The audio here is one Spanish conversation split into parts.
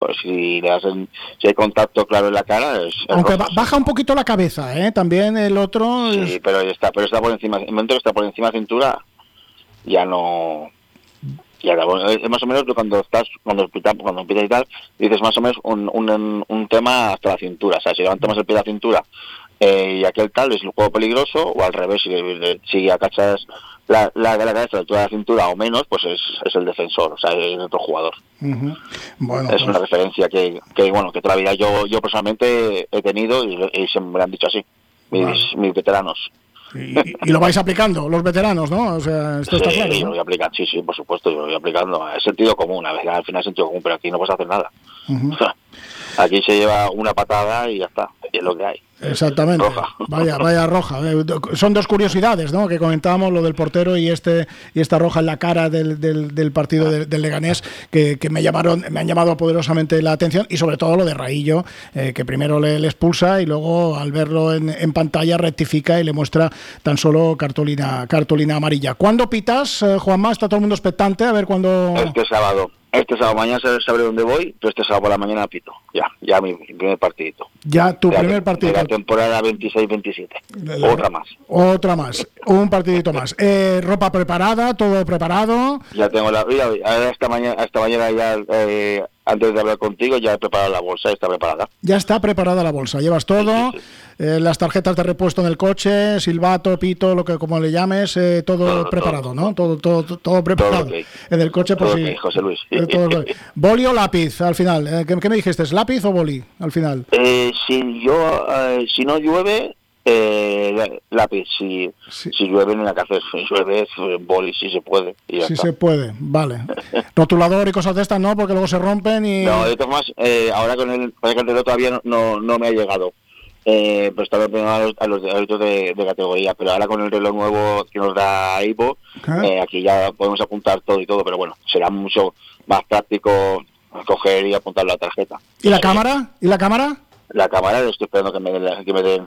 pues si le das si hay contacto claro en la cara, aunque baja un poquito la cabeza, también el otro. Sí, pero está por encima. En el momento que está por encima de la cintura, ya no. Ya es más o menos cuando empiezas y tal, dices más o menos un tema hasta la cintura. O sea, si levantamos el pie de la cintura y aquel tal es un juego peligroso, o al revés, si acachas la cabeza a la altura de la cintura o menos, pues es el defensor, o sea, es otro jugador. Uh-huh. Bueno, es una referencia que toda la vida yo personalmente he tenido y se me lo han dicho así, mis veteranos. Y lo vais aplicando, los veteranos, ¿no? O sea, esto está claro, ¿no? Yo lo voy a aplicar, sí, por supuesto, yo lo voy aplicando. Es sentido común, a veces al final es sentido común, pero aquí no puedes hacer nada. Uh-huh. Aquí se lleva una patada y ya está, y es lo que hay. Exactamente. Roja. Vaya roja. Son dos curiosidades, ¿no? Que comentábamos, lo del portero y esta roja en la cara del partido del Leganés, que me han llamado poderosamente la atención, y sobre todo lo de Raillo, que primero le expulsa y luego al verlo en pantalla rectifica y le muestra tan solo cartulina amarilla. ¿Cuándo pitas, Juanma? Está todo el mundo expectante a ver cuándo. Este sábado mañana sabré dónde voy, pero este sábado por la mañana pito. Ya mi primer partidito. Ya tu primer partido. De la temporada 26-27. Otra más. Un partidito más. Ropa preparada, todo preparado. Ya tengo esta mañana ya antes de hablar contigo ya he preparado la bolsa, está preparada. Ya está preparada la bolsa, llevas todo. Sí. Las tarjetas de repuesto en el coche, silbato, pito, lo que como le llames, todo preparado, ¿no? Todo preparado. Okay. En el coche, por si. José Luis. ¿Boli o lápiz al final? ¿Qué me dijiste? ¿Es lápiz o boli al final? Si no llueve, lápiz. Si llueve en la casa, si llueve, boli, si se puede. Si se puede, vale. Rotulador y cosas de estas, ¿no? Porque luego se rompen y. No, de todas formas, ahora con el reloj todavía no me ha llegado. Pues estaba pegado a los de categoría, pero ahora con el reloj nuevo que nos da Ivo, aquí ya podemos apuntar todo y todo, pero bueno, será mucho más práctico coger y apuntar la tarjeta. ¿Y la cámara? ¿Y la cámara? La cámara, estoy esperando que me den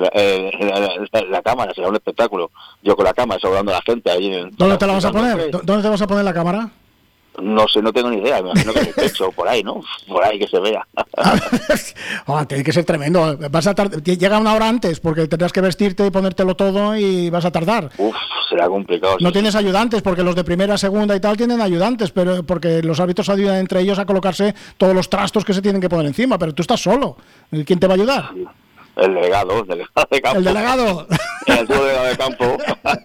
la cámara, será un espectáculo. Yo con la cámara saludando a la gente ahí. ¿Dónde te la vas a poner? ¿Dónde te vas a poner la cámara? No sé, no tengo ni idea, me imagino que en el techo, por ahí, ¿no? Por ahí que se vea. Tiene que ser tremendo. Llega una hora antes, porque tendrás que vestirte y ponértelo todo y vas a tardar. Será complicado. No tienes ayudantes, porque los de primera, segunda y tal tienen ayudantes, pero porque los árbitros ayudan entre ellos a colocarse todos los trastos que se tienen que poner encima, pero tú estás solo. ¿Quién te va a ayudar? El delegado de campo. ¿El delegado? El delegado de campo.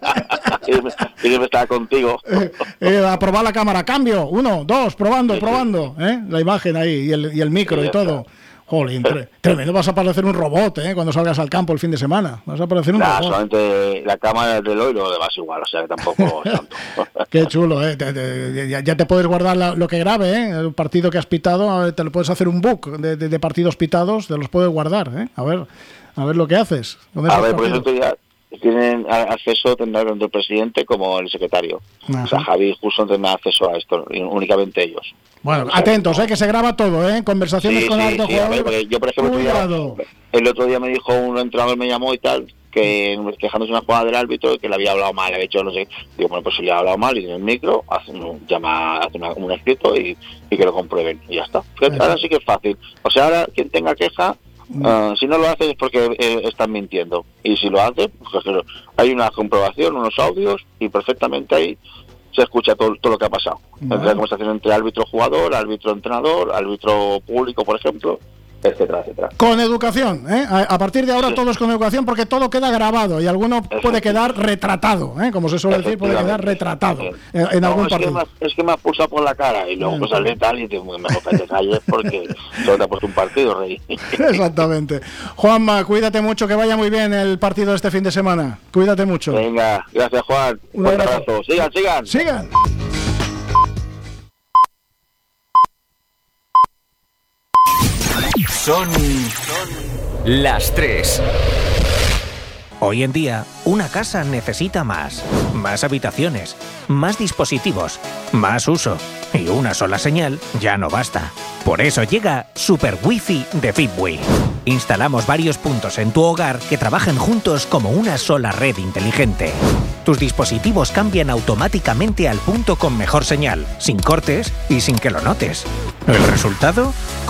Y siempre estaba contigo. A probar la cámara. Cambio. 1, 2, probando. La imagen ahí y el micro y todo. Jolín, tremendo. Vas a parecer un robot, cuando salgas al campo el fin de semana. Vas a parecer un robot. Solamente la cámara del reloj y lo demás igual. O sea, que tampoco tanto. Qué chulo, ya te puedes guardar lo que grabe, el partido que has pitado. Te lo puedes hacer un book de partidos pitados. Te los puedes guardar, A ver lo que haces. A ver, por eso ya tienen acceso tanto el presidente como el secretario. Ajá. O sea, Javi justo tendrá acceso a esto, únicamente ellos. Bueno, atentos, que se graba todo, conversaciones con alto jugador. A ver, yo, por ejemplo, el otro día me dijo un entrenador, me llamó y tal, que quejándose una jugada del árbitro, que le había hablado mal, había hecho no sé. Digo, bueno, pues si le ha hablado mal y en el micro, hace un escrito y que lo comprueben y ya está. Ahora sí que es fácil. O sea, ahora quien tenga queja, si no lo hace es porque están mintiendo, y si lo hace, pues hay una comprobación, unos audios, y perfectamente ahí se escucha todo lo que ha pasado. La conversación entre árbitro-jugador, árbitro-entrenador, árbitro público, por ejemplo, etcétera, etcétera. Con educación, a partir de ahora todo es con educación, porque todo queda grabado y alguno puede quedar retratado, como se suele decir, puede quedar retratado en algún partido. Es que me ha pulsado por la cara y luego pues sale tal y mejor que te calles porque solo te ha puesto un partido, rey. Exactamente. Juanma, cuídate mucho, que vaya muy bien el partido de este fin de semana. Cuídate mucho. Venga, gracias, Juan. Un abrazo. Sigan. Son las 3. Hoy en día, una casa necesita más habitaciones, más dispositivos, más uso. Y una sola señal ya no basta. Por eso llega Super Wi-Fi de Fitwin. Instalamos varios puntos en tu hogar que trabajan juntos como una sola red inteligente. Tus dispositivos cambian automáticamente al punto con mejor señal, sin cortes y sin que lo notes. ¿El resultado?